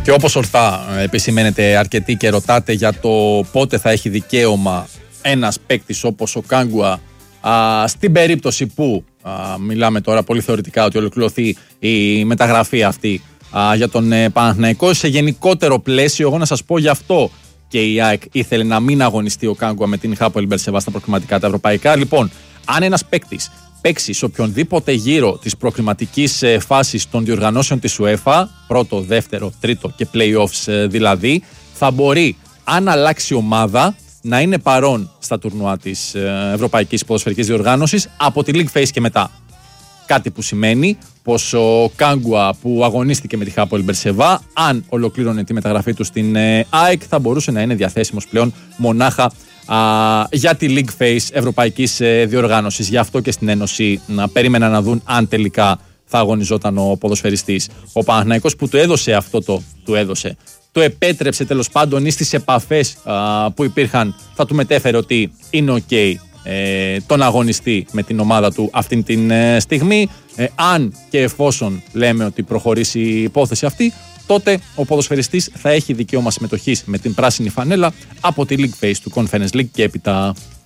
Και όπως ορθά επισημαίνετε αρκετοί και ρωτάτε για το πότε θα έχει δικαίωμα ένας παίκτης όπως ο Κάγκουα, στην περίπτωση που μιλάμε τώρα πολύ θεωρητικά ότι ολοκληρωθεί η μεταγραφή αυτή για τον Παναθηναϊκό, σε γενικότερο πλαίσιο, εγώ να σας πω γι' αυτό και η ΑΕΚ ήθελε να μην αγωνιστεί ο Κάγκουα με την Χάπολ Μπερσεβά στα προκριματικά τα ευρωπαϊκά. Λοιπόν, αν ένας παίκτης παίξει σε οποιονδήποτε γύρο της προκριματικής φάσης των διοργανώσεων της UEFA, πρώτο, δεύτερο, τρίτο και play-offs δηλαδή, θα μπορεί, αν αλλάξει ομάδα, να είναι παρόν στα τουρνουά της Ευρωπαϊκής Ποδοσφαιρικής Διοργάνωσης από τη League Phase και μετά. Κάτι που σημαίνει πως ο Κάγκουα που αγωνίστηκε με τη Χάπολ Μπερσεβά, αν ολοκλήρωνε τη μεταγραφή του στην ΑΕΚ, θα μπορούσε να είναι διαθέσιμος πλέον μονάχα για τη League Phase Ευρωπαϊκής Διοργάνωσης. Γι' αυτό και στην Ένωση περίμεναν να δουν αν τελικά θα αγωνιζόταν ο ποδοσφαιριστής. Ο Παναθηναϊκός που του έδωσε αυτό το επέτρεψε τέλος πάντων, ή στις επαφές που υπήρχαν θα του μετέφερε ότι είναι ok τον αγωνιστή με την ομάδα του αυτή την στιγμή. Αν και εφόσον λέμε ότι προχωρήσει η υπόθεση αυτή, τότε ο ποδοσφαιριστής θα έχει δικαίωμα συμμετοχής με την πράσινη φανέλα από τη League Phase του Conference League και έπειτα.